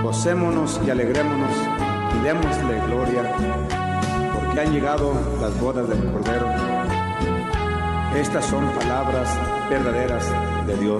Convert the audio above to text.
Gocémonos y alegrémonos y démosle gloria, porque han llegado las bodas del Cordero. Estas son palabras verdaderas de Dios.